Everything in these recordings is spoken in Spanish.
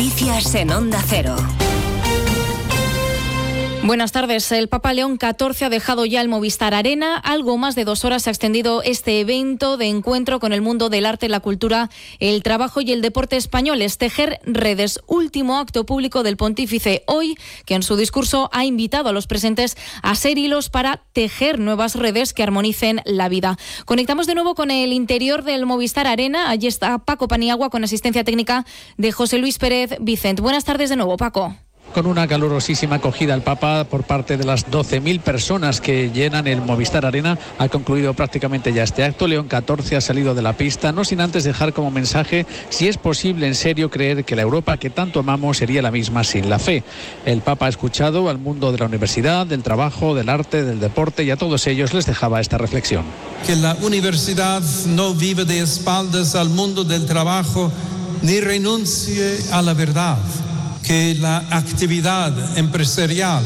Noticias en Onda Cero. Buenas tardes. El Papa León XIV ha dejado ya el Movistar Arena. Algo más de 2 horas se ha extendido este evento de encuentro con el mundo del arte, la cultura, el trabajo y el deporte españoles. Tejer redes, último acto público del pontífice hoy, que en su discurso ha invitado a los presentes a ser hilos para tejer nuevas redes que armonicen la vida. Conectamos de nuevo con el interior del Movistar Arena. Allí está Paco Paniagua con asistencia técnica de José Luis Pérez Vicent. Buenas tardes de nuevo, Paco. Con una calurosísima acogida al Papa por parte de las 12.000 personas que llenan el Movistar Arena, ha concluido prácticamente ya este acto. León XIV ha salido de la pista, no sin antes dejar como mensaje si es posible en serio creer que la Europa que tanto amamos sería la misma sin la fe. El Papa ha escuchado al mundo de la universidad, del trabajo, del arte, del deporte, y a todos ellos les dejaba esta reflexión. Que la universidad no vive de espaldas al mundo del trabajo ni renuncie a la verdad. Que la actividad empresarial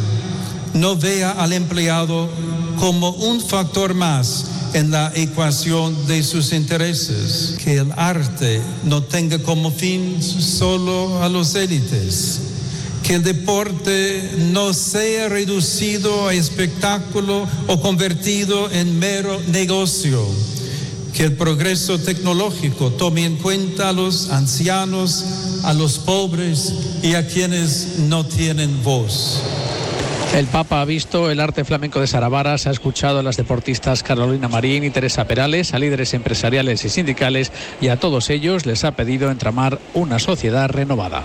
no vea al empleado como un factor más en la ecuación de sus intereses. Que el arte no tenga como fin solo a los élites. Que el deporte no sea reducido a espectáculo o convertido en mero negocio. Que el progreso tecnológico tome en cuenta a los ancianos, a los pobres y a quienes no tienen voz. El Papa ha visto el arte flamenco de Sara Varas, ha escuchado a las deportistas Carolina Marín y Teresa Perales, a líderes empresariales y sindicales, y a todos ellos les ha pedido entramar una sociedad renovada.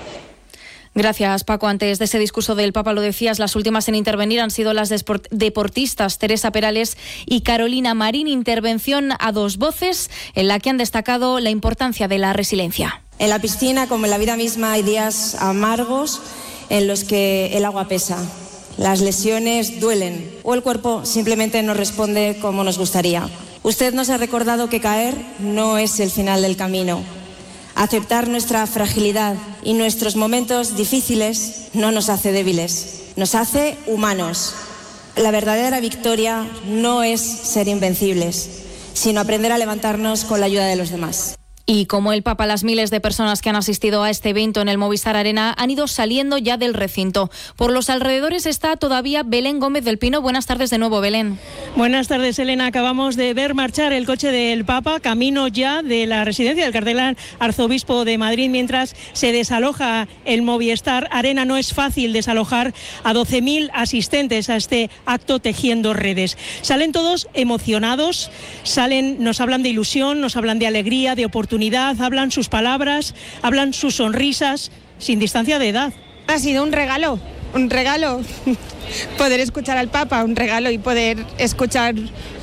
Gracias, Paco. Antes de ese discurso del Papa, lo decías, las últimas en intervenir han sido las deportistas Teresa Perales y Carolina Marín. Intervención a 2 voces en la que han destacado la importancia de la resiliencia. En la piscina, como en la vida misma, hay días amargos en los que el agua pesa. Las lesiones duelen o el cuerpo simplemente no responde como nos gustaría. Usted nos ha recordado que caer no es el final del camino. Aceptar nuestra fragilidad y nuestros momentos difíciles no nos hace débiles, nos hace humanos. La verdadera victoria no es ser invencibles, sino aprender a levantarnos con la ayuda de los demás. Y como el Papa, las miles de personas que han asistido a este evento en el Movistar Arena han ido saliendo ya del recinto. Por los alrededores está todavía Belén Gómez del Pino. Buenas tardes de nuevo, Belén. Buenas tardes, Elena. Acabamos de ver marchar el coche del Papa, camino ya de la residencia del cardenal arzobispo de Madrid, mientras se desaloja el Movistar Arena. No es fácil desalojar a 12.000 asistentes a este acto tejiendo redes. Salen todos emocionados, nos hablan de ilusión, nos hablan de alegría, de oportunidad, hablan sus palabras, hablan sus sonrisas, sin distancia de edad. Ha sido un regalo poder escuchar al Papa, un regalo y poder escuchar